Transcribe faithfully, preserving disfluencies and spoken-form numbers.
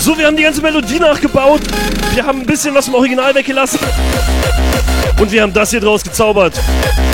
So, wir haben die ganze Melodie nachgebaut. Wir haben ein bisschen was vom Original weggelassen. Und wir haben das hier draus gezaubert.